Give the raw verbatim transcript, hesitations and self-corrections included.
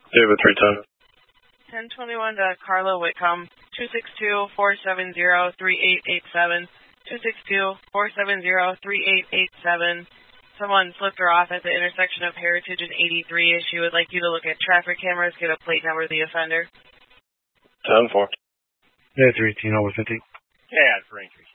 David three ten. ten twenty-one to Carla Whitcomb, two six two, four seven zero, three eight eight seven, two six two, four seven zero, three eight eight seven. Someone flipped her off at the intersection of Heritage and eighty-three. She would like you to look at traffic cameras, get a plate number of the offender. ten four. Yeah, three eighteen over fifty. Yeah, for entry.